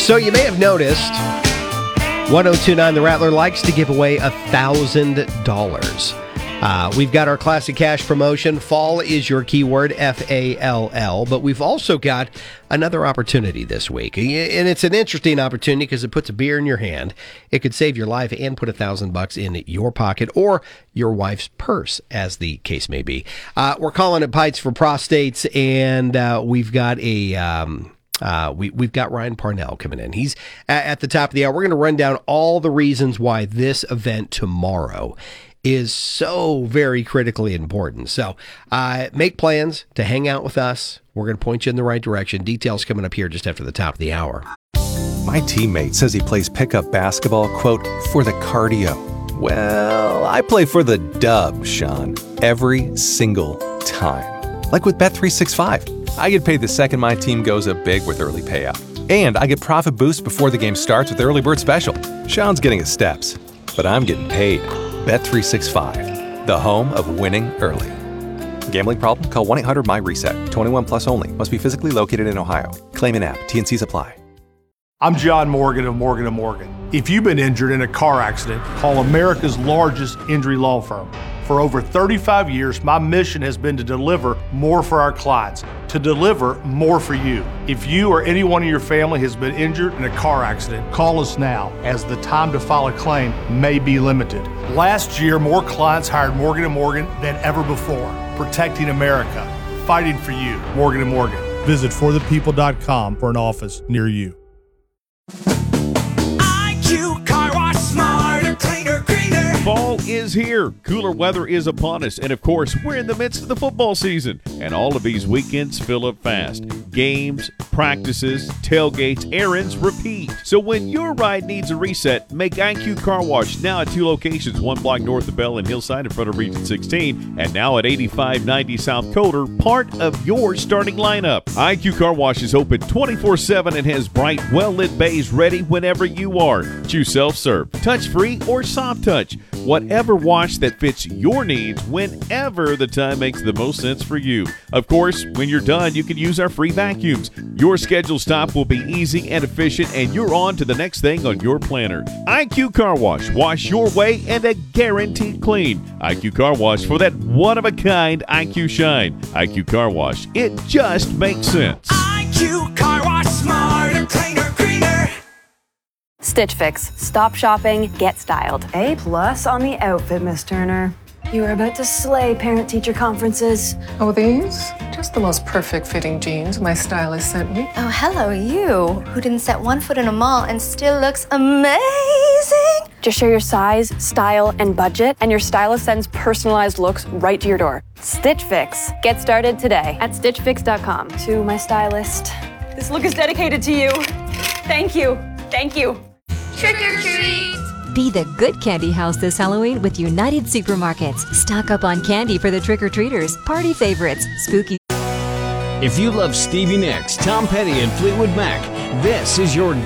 So you may have noticed 1029 The Rattler likes to give away $1,000. We've got our Classic Cash promotion. Fall is your keyword, F-A-L-L. But we've also got another opportunity this week. And it's an interesting opportunity because it puts a beer in your hand. It could save your life and put $1,000 in your pocket or your wife's purse, as the case may be. We're calling it Pints for Prostates, and we've got we've got Ryan Parnell coming in. He's at the top of the hour. We're going to run down all the reasons why this event tomorrow is so very critically important. So make plans to hang out with us. We're going to point you in the right direction. Details coming up here just after the top of the hour. My teammate says he plays pickup basketball, quote, for the cardio. Well, I play for the dub, Sean, every single time. Like with Bet365. I get paid the second my team goes up big with early payout. And I get profit boost before the game starts with Early Bird Special. Sean's getting his steps, but I'm getting paid. Bet365, the home of winning early. Gambling problem? Call 1-800-MY-RESET. 21 plus only. Must be physically located in Ohio. Claim in app. T&Cs apply. I'm John Morgan of Morgan & Morgan. If you've been injured in a car accident, call America's largest injury law firm. For over 35 years, my mission has been to deliver more for our clients, to deliver more for you. If you or anyone in your family has been injured in a car accident, call us now, as the time to file a claim may be limited. Last year, more clients hired Morgan & Morgan than ever before, protecting America, fighting for you. Morgan & Morgan. Visit forthepeople.com for an office near you. IQ Car Wash, smarter, cleaner, greener. Fall is here. Cooler weather is upon us. And of course, we're in the midst of the football season. And all of these weekends fill up fast. Games, practices, tailgates, errands, repeat. So when your ride needs a reset, make IQ Car Wash now at 2 locations, 1 block north of Bell and Hillside in front of Region 16, and now at 8590 South Coder, part of your starting lineup. IQ Car Wash is open 24/7 and has bright, well-lit bays ready whenever you are. Choose self-serve, touch-free, or soft touch. Whatever wash that fits your needs whenever the time makes the most sense for you. Of course, when you're done, you can use our free vacuums. Your scheduled stop will be easy and efficient, and you're on to the next thing on your planner. IQ Car Wash. Wash your way and a guaranteed clean. IQ Car Wash for that one-of-a-kind IQ shine. IQ Car Wash. It just makes sense. IQ Car Wash, smarter, cleaner, greener. Stitch Fix. Stop shopping, get styled. A+ on the outfit, Miss Turner. You are about to slay parent-teacher conferences. Oh, these? Just the most perfect fitting jeans my stylist sent me. Oh, hello, you, who didn't set one foot in a mall and still looks amazing. Just share your size, style, and budget, and your stylist sends personalized looks right to your door. Stitch Fix. Get started today at stitchfix.com. To my stylist. This look is dedicated to you. Thank you. Thank you. Trick or treat! Be the good candy house this Halloween with United Supermarkets. Stock up on candy for the trick-or-treaters, party favorites, spooky. If you love Stevie Nicks, Tom Petty, and Fleetwood Mac, this is your